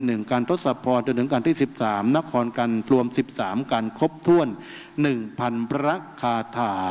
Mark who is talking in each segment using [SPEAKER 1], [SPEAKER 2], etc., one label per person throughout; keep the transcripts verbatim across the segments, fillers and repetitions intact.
[SPEAKER 1] หนึ่งการทศพรจนถึงการที่สิบสามนครกันรวมสิบสามการครบถ้วนหนึ่งพันพระคาถา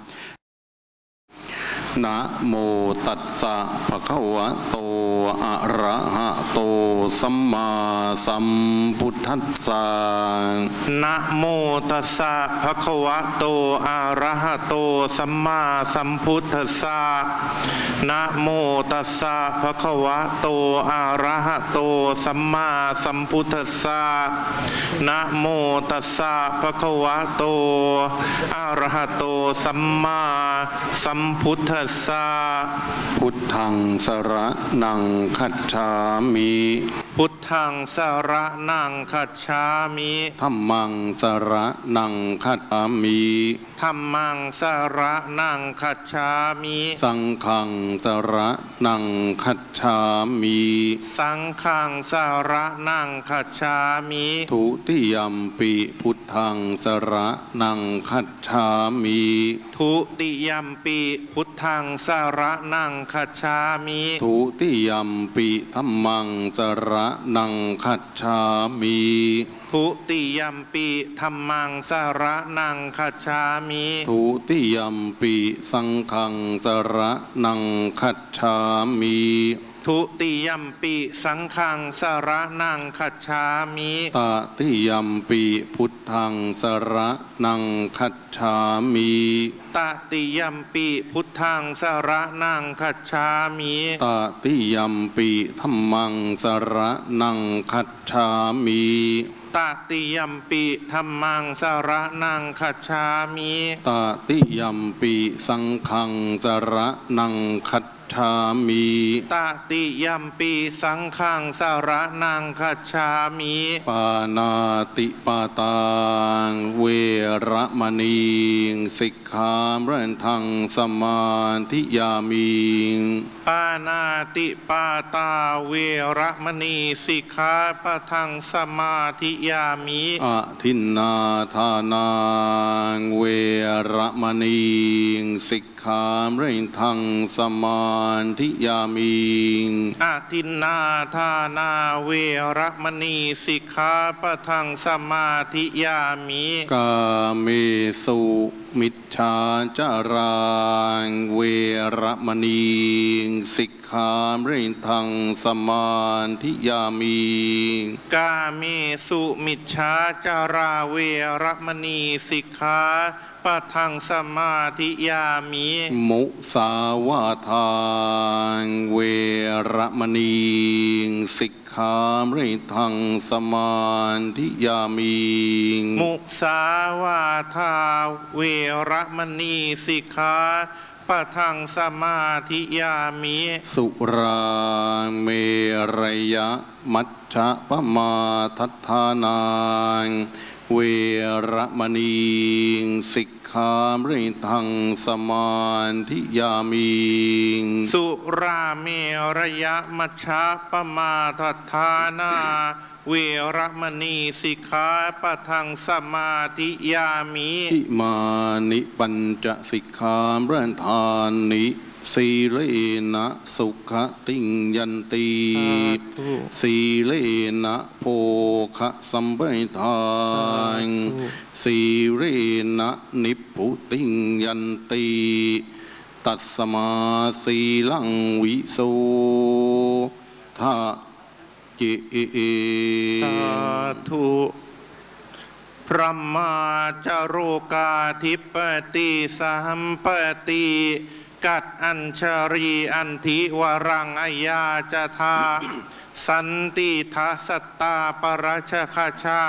[SPEAKER 1] นะโมตัสสะภะคะวะโตอะระหะโตสัมมาสัมพุทธัสสะ
[SPEAKER 2] นะโมตัสสะภะคะวะโตอะระหะโตสัมมาสัมพุทธัสสะนะโมตัสสะภะคะวะโตอะระหะโตสัมมาสัมพุทธัสสะนะโมตัสสะภะคะวะโตอะระหะโตสัมมาสัมพุทธัสสะ
[SPEAKER 1] พุทธังสรณังคัจฉามิ
[SPEAKER 2] พุทธังสรณังคัจฉามิ
[SPEAKER 1] ธัมมังสรณังคัจฉามิ
[SPEAKER 2] ธัมมังสรณังคัจฉามิ
[SPEAKER 1] สังฆังสรณังคัจฉามิ
[SPEAKER 2] สังฆังสรณังคัจฉามิ
[SPEAKER 1] ทุติยัมปิพุทธังสรณังคัจฉามิ
[SPEAKER 2] ทุติยัมปิพุทธังสรณังคัจฉามิ
[SPEAKER 1] ทุติยัมปิธัมมังสรณังคัจฉามิ
[SPEAKER 2] ทุติยัมปิธัมมังสรณังคัจฉามิ
[SPEAKER 1] ทุติยัมปิสังฆังสรณังคัจฉามิ
[SPEAKER 2] ทุติยัมปิสังฆังสรณังคัจฉามิ
[SPEAKER 1] ตติยัมปิพุทธังสรณังคัจฉามิ
[SPEAKER 2] ตติยัมปิพุทธังสรณังคัจฉามิ
[SPEAKER 1] ตติยัมปิธัมมังสรณังคัจฉามิ
[SPEAKER 2] ตติยัมปิธัมมังสรณังคัจฉามิ
[SPEAKER 1] ตติยัมปิสังฆังสรณังคัจฉามิ
[SPEAKER 2] ตติยัมปิสังฆังสรณังคัจฉามิ
[SPEAKER 1] ปานาติปาตาเวระมณีสิกขาปะทังสมาธิยามิ
[SPEAKER 2] ปานาติปาตาเวระมณีสิกขาปะทังสมาธิยามิ
[SPEAKER 1] อะทินนาทานาเวระมณีสิกขาปะทังสมาธิยามิ
[SPEAKER 2] อะทินนาทานาเวระมณีสิกขาปะทังสมาธิยามิ
[SPEAKER 1] กาเมสุมิจฉาจาราเวระมณีสิกขาปะทังสมาธิยามิ
[SPEAKER 2] กาเมสุมิจฉาจาราเวระมณีสิกขาปะทังสมาธิยามิ
[SPEAKER 1] มุสาวาทาเวระมณีสิกขาปะทังสมาธิยามิ
[SPEAKER 2] มุสาวาทาเวระมณีสิกขาปะทังสมาธิยามิ
[SPEAKER 1] สุราเมรยะมัชฌะปมาทัฏฐานาเวระมณีสิกขาปะทังสมาธิยามิ
[SPEAKER 2] สุราเมรยะมัชฌะปมาทัฏฐานาเวระมณีสิกขาปะทังสมาธิยามิ
[SPEAKER 1] อิมานิปัญจสิกขาปะทานิสีเลนะสุขติงยันติสีเลนะโภคะสัมปทานสีเลนะนิพพุติงยันติตัสสมาสีลังวิโสทะเจ
[SPEAKER 2] สาธุพระมาจารุกาธิปติสัมปติกัดอัญชรีอันธิวรังอัยยาจทาสันติทัสตตาปรัชคชา